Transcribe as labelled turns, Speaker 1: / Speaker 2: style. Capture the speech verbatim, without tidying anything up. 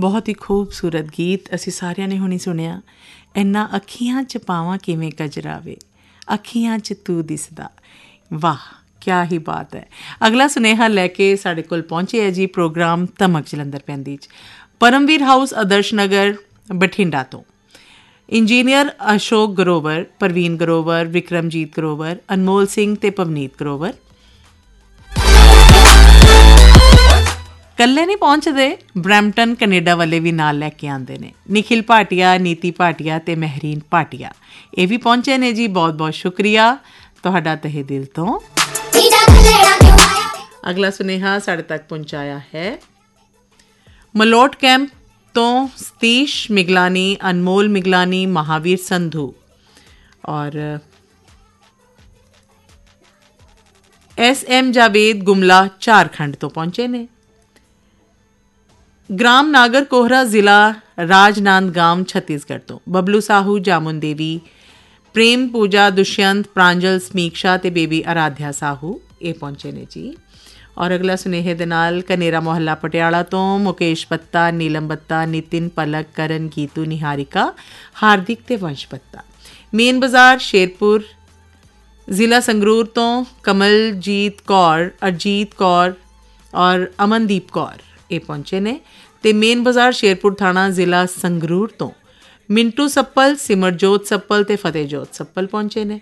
Speaker 1: ਬਹੁਤ ਹੀ ਖੂਬਸੂਰਤ ਗੀਤ ਅਸੀਂ ਸਾਰਿਆਂ ਨੇ ਹੁਣੀ ਸੁਣਿਆ। ਇੰਨਾ ਅੱਖੀਆਂ 'ਚ ਪਾਵਾਂ ਕਿਵੇਂ ਕਜਰਾਵੇ, ਅੱਖੀਆਂ 'ਚ ਤੂੰ ਦਿਸਦਾ। ਵਾਹ, ਕਿਆ ਹੀ ਬਾਤ ਹੈ। ਅਗਲਾ ਸੁਨੇਹਾ ਲੈ ਕੇ ਸਾਡੇ ਕੋਲ ਪਹੁੰਚੇ ਹੈ ਜੀ ਪ੍ਰੋਗਰਾਮ ਧਮਕ ਜਲੰਧਰ ਪੈਂਦੀ 'ਚ ਪਰਮਵੀਰ ਹਾਊਸ ਆਦਰਸ਼ ਨਗਰ ਬਠਿੰਡਾ ਤੋਂ ਇੰਜੀਨੀਅਰ ਅਸ਼ੋਕ ਗਰੋਵਰ, ਪ੍ਰਵੀਨ ਗਰੋਵਰ, ਵਿਕਰਮਜੀਤ ਗਰੋਵਰ, ਅਨਮੋਲ ਸਿੰਘ ਅਤੇ ਪਵਨੀਤ ਗਰੋਵਰ। ਇਕੱਲੇ ਨਹੀਂ ਪਹੁੰਚਦੇ, ਬਰੈਂਪਟਨ ਕੈਨੇਡਾ ਵਾਲੇ ਵੀ ਨਾਲ ਲੈ ਕੇ ਆਉਂਦੇ ਨੇ। ਨਿਖਿਲ ਭਾਟੀਆ, ਨੀਤੀ ਭਾਟੀਆ ਅਤੇ ਮਹਿਰੀਨ ਭਾਟੀਆ ਇਹ ਵੀ ਪਹੁੰਚੇ ਨੇ ਜੀ। ਬਹੁਤ ਬਹੁਤ ਸ਼ੁਕਰੀਆ ਤੁਹਾਡਾ ਤਹਿ ਦਿਲ ਤੋਂ। ਅਗਲਾ ਸੁਨੇਹਾ ਸਾਡੇ ਤੱਕ ਪਹੁੰਚਾਇਆ ਹੈ ਮਲੋਟ ਕੈਂਪ ਤੋਂ ਸਤੀਸ਼ ਮਿਗਲਾਨੀ, ਅਨਮੋਲ ਮਿਗਲਾਨੀ, ਮਹਾਵੀਰ ਸੰਧੂ ਔਰ ਐਸ ਐਮ ਜਾਵੇਦ ਗੁਮਲਾ ਝਾਰਖੰਡ ਤੋਂ ਪਹੁੰਚੇ ਨੇ। ਗ੍ਰਾਮ ਨਾਗਰ ਕੋਹਰਾ ਜ਼ਿਲ੍ਹਾ ਰਾਜਨਾਂਦਗਾਂਵ ਛੱਤੀਸਗੜ੍ਹ ਤੋਂ ਬਬਲੂ ਸਾਹੂ, ਜਾਮੁਨ ਦੇਵੀ, ਪ੍ਰੇਮ ਪੂਜਾ, ਦੁਸ਼ਯੰਤ, ਪ੍ਰਾਂਜਲ, ਸਮੀਕਸ਼ਾ ਅਤੇ ਬੇਬੀ ਅਰਾਧਿਆ ਸਾਹੂ ਇਹ ਪਹੁੰਚੇ ਨੇ ਜੀ। ਔਰ ਅਗਲਾ ਸੁਨੇਹੇ ਦੇ ਨਾਲ ਕਨੇਰਾ ਮੁਹੱਲਾ ਪਟਿਆਲਾ ਤੋਂ ਮੁਕੇਸ਼ ਪੱਤਾ, ਨੀਲਮ ਬੱਤਾ, ਨਿਤਿਨ, ਪਲਕ, ਕਰਨ, ਗੀਤੂ, ਨਿਹਾਰਿਕਾ, ਹਾਰਦਿਕ ਅਤੇ ਵੰਸ਼ ਪੱਤਾ। ਮੇਨ ਬਾਜ਼ਾਰ ਸ਼ੇਰਪੁਰ ਜ਼ਿਲ੍ਹਾ ਸੰਗਰੂਰ ਤੋਂ ਕਮਲਜੀਤ ਕੌਰ, ਅਰਜੀਤ ਕੌਰ ਔਰ ਅਮਨਦੀਪ ਕੌਰ ਇਹ ਪਹੁੰਚੇ ਨੇ। ਅਤੇ ਮੇਨ ਬਾਜ਼ਾਰ ਸ਼ੇਰਪੁਰ ਥਾਣਾ ਜ਼ਿਲ੍ਹਾ ਸੰਗਰੂਰ ਤੋਂ ਮਿੰਟੂ ਸੱਪਲ, ਸਿਮਰਜੋਤ ਸੱਪਲ ਅਤੇ ਫਤਿਹਜੋਤ ਸੱਪਲ ਪਹੁੰਚੇ ਨੇ।